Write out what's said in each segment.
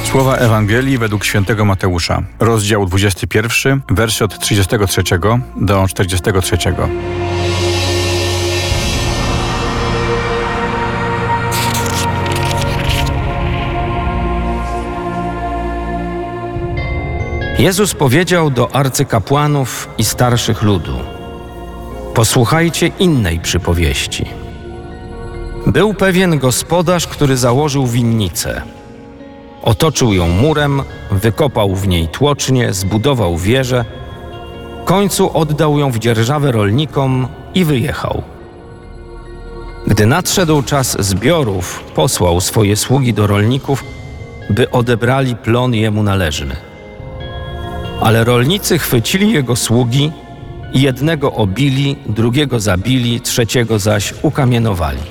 Słowa Ewangelii według świętego Mateusza, rozdział 21, wersy od 33 do 43. Jezus powiedział do arcykapłanów i starszych ludu: posłuchajcie innej przypowieści. Był pewien gospodarz, który założył winnicę. Otoczył ją murem, wykopał w niej tłocznię, zbudował wieżę. W końcu oddał ją w dzierżawę rolnikom i wyjechał. Gdy nadszedł czas zbiorów, posłał swoje sługi do rolników, by odebrali plon jemu należny. Ale rolnicy chwycili jego sługi i jednego obili, drugiego zabili, trzeciego zaś ukamienowali.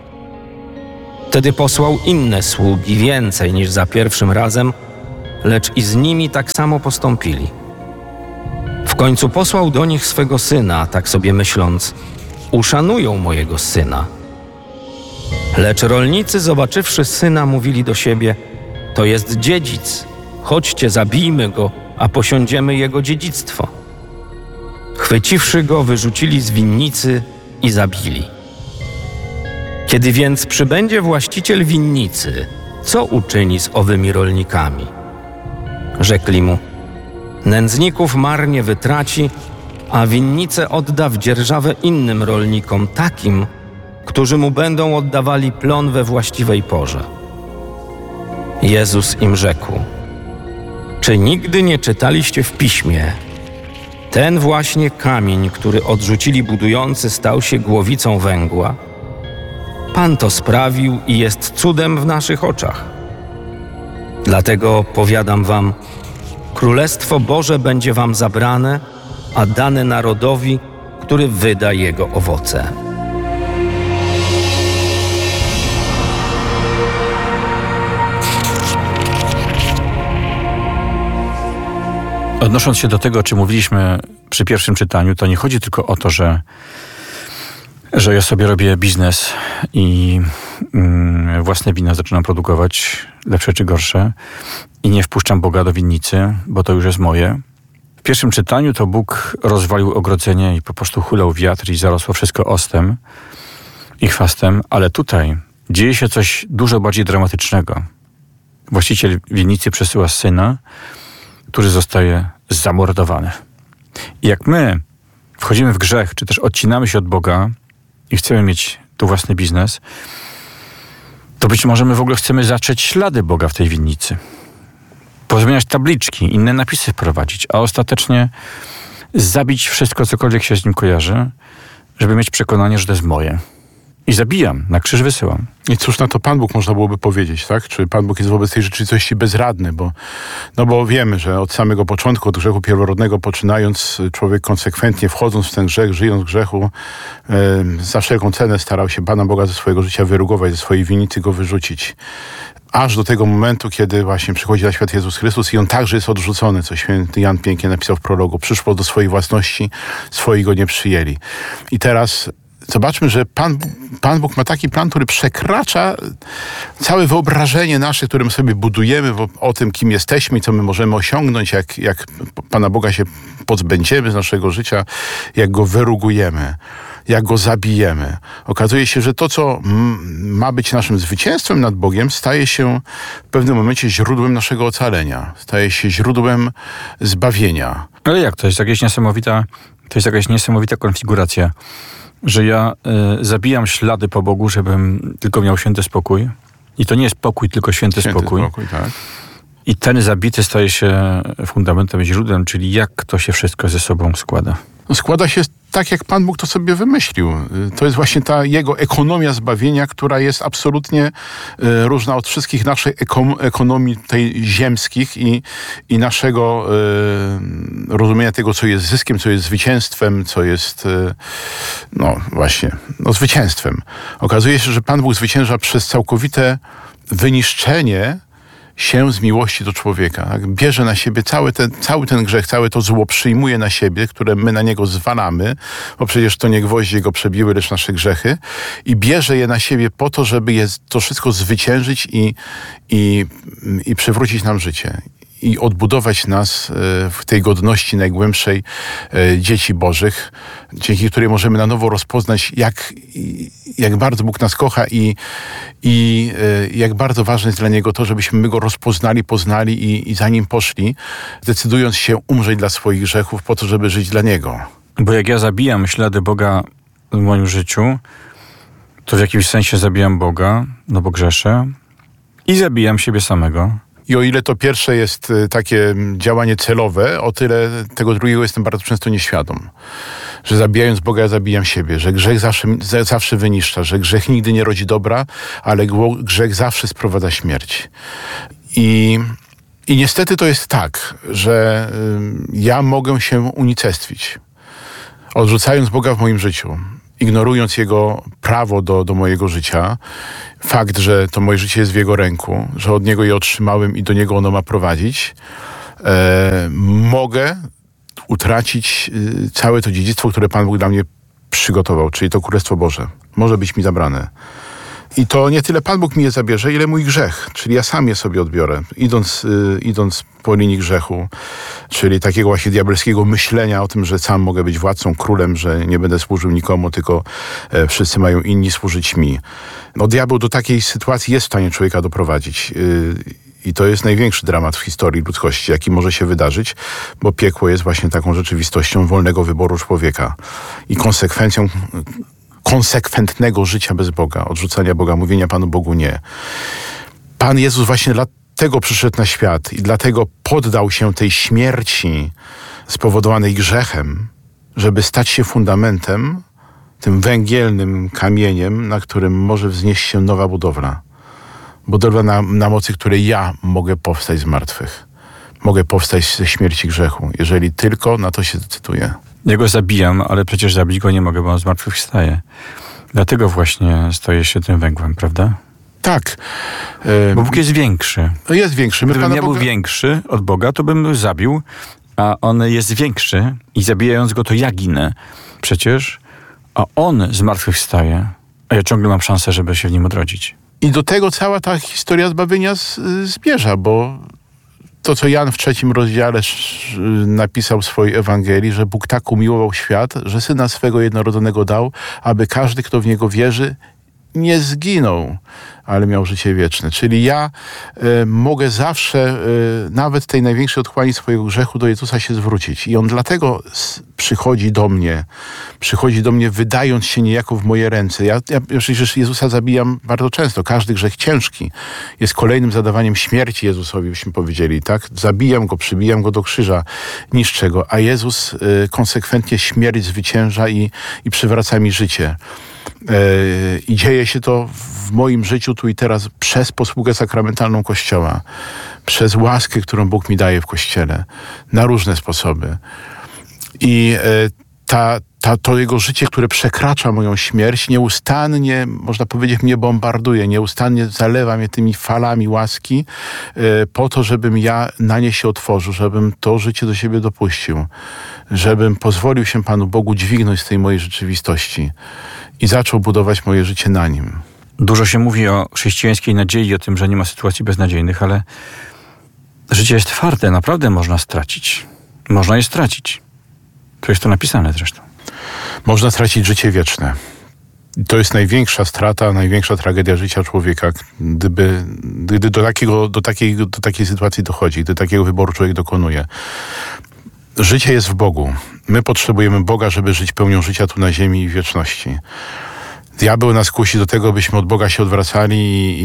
Wtedy posłał inne sługi, więcej niż za pierwszym razem, lecz i z nimi tak samo postąpili. W końcu posłał do nich swego syna, tak sobie myśląc: uszanują mojego syna. Lecz rolnicy, zobaczywszy syna, mówili do siebie: to jest dziedzic, chodźcie, zabijmy go, a posiądziemy jego dziedzictwo. Chwyciwszy go, wyrzucili z winnicy i zabili. Kiedy więc przybędzie właściciel winnicy, co uczyni z owymi rolnikami? Rzekli mu: nędzników marnie wytraci, a winnicę odda w dzierżawę innym rolnikom, takim, którzy mu będą oddawali plon we właściwej porze. Jezus im rzekł: czy nigdy nie czytaliście w Piśmie: ten właśnie kamień, który odrzucili budujący, stał się głowicą węgła? Pan to sprawił i jest cudem w naszych oczach. Dlatego powiadam wam, Królestwo Boże będzie wam zabrane, a dane narodowi, który wyda jego owoce. Odnosząc się do tego, o czym mówiliśmy przy pierwszym czytaniu, to nie chodzi tylko o to, że ja sobie robię biznes i własne wina zaczynam produkować, lepsze czy gorsze, i nie wpuszczam Boga do winnicy, bo to już jest moje. W pierwszym czytaniu to Bóg rozwalił ogrodzenie i po prostu hulał wiatr i zarosło wszystko ostem i chwastem, ale tutaj dzieje się coś dużo bardziej dramatycznego. Właściciel winnicy przesyła syna, który zostaje zamordowany. I jak my wchodzimy w grzech, czy też odcinamy się od Boga i chcemy mieć tu własny biznes, to być może my w ogóle chcemy zatrzeć ślady Boga w tej winnicy. Pozmieniać tabliczki, inne napisy wprowadzić, a ostatecznie zabić wszystko, cokolwiek się z nim kojarzy, żeby mieć przekonanie, że to jest moje. I zabijam, na krzyż wysyłam. I cóż na to Pan Bóg można byłoby powiedzieć, tak? Czy Pan Bóg jest wobec tej rzeczywistości bezradny? Bo wiemy, że od samego początku, od grzechu pierworodnego poczynając, człowiek konsekwentnie wchodząc w ten grzech, żyjąc w grzechu, za wszelką cenę starał się Pana Boga ze swojego życia wyrugować, ze swojej winnicy go wyrzucić. Aż do tego momentu, kiedy właśnie przychodzi na świat Jezus Chrystus i On także jest odrzucony, co święty Jan pięknie napisał w prologu. Przyszło do swojej własności, swoi go nie przyjęli. I teraz zobaczmy, że Pan Bóg ma taki plan, który przekracza całe wyobrażenie nasze, którym sobie budujemy o tym, kim jesteśmy i co my możemy osiągnąć, jak Pana Boga się pozbędziemy z naszego życia, jak go wyrugujemy, jak go zabijemy. Okazuje się, że to, co ma być naszym zwycięstwem nad Bogiem, staje się w pewnym momencie źródłem naszego ocalenia. Staje się źródłem zbawienia. Ale jak? To jest jakaś niesamowita konfiguracja, że ja zabijam ślady po Bogu, żebym tylko miał święty spokój. I to nie jest pokój, tylko święty spokój. Tak. I ten zabity staje się fundamentem, źródłem, czyli jak to się wszystko ze sobą składa. Składa się tak, jak Pan Bóg to sobie wymyślił. To jest właśnie ta Jego ekonomia zbawienia, która jest absolutnie różna od wszystkich naszych ekonomii tej ziemskich i naszego rozumienia tego, co jest zyskiem, co jest zwycięstwem, co jest zwycięstwem. Okazuje się, że Pan Bóg zwycięża przez całkowite wyniszczenie się z miłości do człowieka. Tak? Bierze na siebie cały ten grzech, całe to zło przyjmuje na siebie, które my na niego zwalamy, bo przecież to nie gwoździe go przebiły, lecz nasze grzechy, i bierze je na siebie po to, żeby to wszystko zwyciężyć i przywrócić nam życie. I odbudować nas w tej godności najgłębszej dzieci Bożych, dzięki której możemy na nowo rozpoznać, jak bardzo Bóg nas kocha i jak bardzo ważne jest dla Niego to, żebyśmy my Go rozpoznali, poznali i za Nim poszli, decydując się umrzeć dla swoich grzechów po to, żeby żyć dla Niego. Bo jak ja zabijam ślady Boga w moim życiu, to w jakimś sensie zabijam Boga, no bo grzeszę, i zabijam siebie samego. I o ile to pierwsze jest takie działanie celowe, o tyle tego drugiego jestem bardzo często nieświadom. Że zabijając Boga, ja zabijam siebie. Że grzech zawsze wyniszcza. Że grzech nigdy nie rodzi dobra, ale grzech zawsze sprowadza śmierć. I niestety to jest tak, że ja mogę się unicestwić. Odrzucając Boga w moim życiu, ignorując Jego prawo do mojego życia, fakt, że to moje życie jest w Jego ręku, że od Niego je otrzymałem i do Niego ono ma prowadzić, mogę utracić całe to dziedzictwo, które Pan Bóg dla mnie przygotował, czyli to Królestwo Boże. Może być mi zabrane. I to nie tyle Pan Bóg mi je zabierze, ile mój grzech, czyli ja sam je sobie odbiorę, idąc po linii grzechu, czyli takiego właśnie diabelskiego myślenia o tym, że sam mogę być władcą, królem, że nie będę służył nikomu, tylko wszyscy mają inni służyć mi. No, diabeł do takiej sytuacji jest w stanie człowieka doprowadzić. I to jest największy dramat w historii ludzkości, jaki może się wydarzyć, bo piekło jest właśnie taką rzeczywistością wolnego wyboru człowieka i konsekwencją konsekwentnego życia bez Boga, odrzucania Boga, mówienia Panu Bogu nie. Pan Jezus właśnie dlatego przyszedł na świat i dlatego poddał się tej śmierci spowodowanej grzechem, żeby stać się fundamentem, tym węgielnym kamieniem, na którym może wznieść się nowa budowla. Budowla na mocy której ja mogę powstać z martwych. Mogę powstać ze śmierci grzechu, jeżeli tylko na to się decyduję. Ja go zabijam, ale przecież zabić go nie mogę, bo on zmartwychwstaje. Dlatego właśnie staje się tym węglem, prawda? Tak. Bo Bóg jest większy. Jest większy. Gdybym ja był większy od Boga, to bym go zabił, a on jest większy i zabijając go, to ja ginę. Przecież, a on zmartwychwstaje, a ja ciągle mam szansę, żeby się w nim odrodzić. I do tego cała ta historia zbawienia zmierza, bo to, co Jan w 3 rozdziale napisał w swojej Ewangelii, że Bóg tak umiłował świat, że Syna swego jednorodzonego dał, aby każdy, kto w Niego wierzy, nie zginął, ale miał życie wieczne. Czyli ja mogę zawsze, nawet tej największej otchłani swojego grzechu, do Jezusa się zwrócić. I On dlatego przychodzi do mnie, wydając się niejako w moje ręce. Ja przecież Jezusa zabijam bardzo często. Każdy grzech ciężki jest kolejnym zadawaniem śmierci Jezusowi, byśmy powiedzieli, tak? Zabijam Go, przybijam Go do krzyża, niszczę Go, a Jezus konsekwentnie śmierć zwycięża i przywraca mi życie. I dzieje się to w moim życiu tu i teraz przez posługę sakramentalną Kościoła, przez łaskę, którą Bóg mi daje w Kościele, na różne sposoby. I to Jego życie, które przekracza moją śmierć, nieustannie, można powiedzieć, mnie bombarduje, nieustannie zalewa mnie tymi falami łaski po to, żebym ja na nie się otworzył, żebym to życie do siebie dopuścił, żebym pozwolił się Panu Bogu dźwignąć z tej mojej rzeczywistości i zaczął budować moje życie na Nim. Dużo się mówi o chrześcijańskiej nadziei, o tym, że nie ma sytuacji beznadziejnych, ale życie jest twarde, naprawdę można stracić. Można je stracić. Tu jest to napisane zresztą. Można stracić życie wieczne. To jest największa strata, największa tragedia życia człowieka, gdy do takiej sytuacji dochodzi, gdy takiego wyboru człowiek dokonuje. Życie jest w Bogu. My potrzebujemy Boga, żeby żyć pełnią życia tu na ziemi i w wieczności. Diabeł nas kusi do tego, byśmy od Boga się odwracali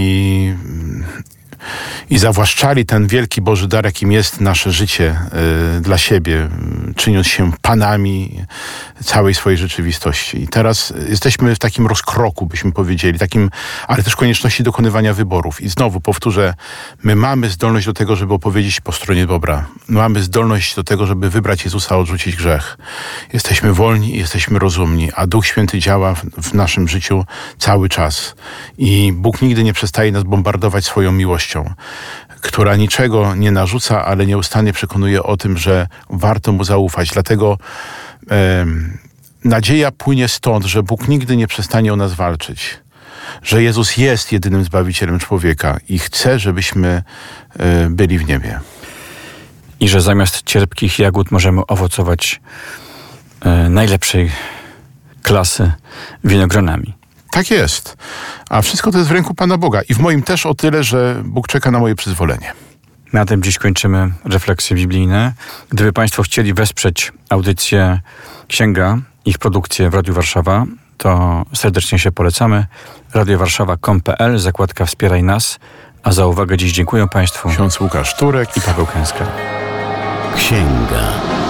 i zawłaszczali ten wielki Boży dar, jakim jest nasze życie dla siebie, czyniąc się panami całej swojej rzeczywistości. I teraz jesteśmy w takim rozkroku, byśmy powiedzieli, ale też konieczności dokonywania wyborów. I znowu powtórzę, my mamy zdolność do tego, żeby opowiedzieć po stronie dobra. Mamy zdolność do tego, żeby wybrać Jezusa, odrzucić grzech. Jesteśmy wolni i jesteśmy rozumni, a Duch Święty działa w naszym życiu cały czas. I Bóg nigdy nie przestaje nas bombardować swoją miłością, która niczego nie narzuca, ale nieustannie przekonuje o tym, że warto mu zaufać. Dlatego nadzieja płynie stąd, że Bóg nigdy nie przestanie o nas walczyć. Że Jezus jest jedynym Zbawicielem człowieka i chce, żebyśmy byli w niebie. I że zamiast cierpkich jagód możemy owocować najlepszej klasy winogronami. Tak jest. A wszystko to jest w ręku Pana Boga. I w moim też o tyle, że Bóg czeka na moje przyzwolenie. Na tym dziś kończymy refleksje biblijne. Gdyby Państwo chcieli wesprzeć audycję Księga, ich produkcję w Radiu Warszawa, to serdecznie się polecamy. radiowarszawa.com.pl, zakładka Wspieraj nas. A za uwagę dziś dziękuję Państwu. Ksiądz Łukasz Turek i Paweł Kęska. Księga.